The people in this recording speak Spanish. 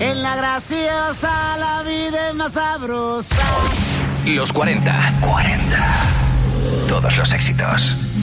En la graciosa la vida es más sabrosa. Los 40. Todos los éxitos.